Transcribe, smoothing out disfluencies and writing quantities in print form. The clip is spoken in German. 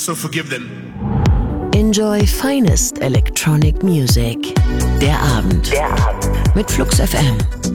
so forgive them. Enjoy finest electronic music. Der Abend. Mit Flux FM.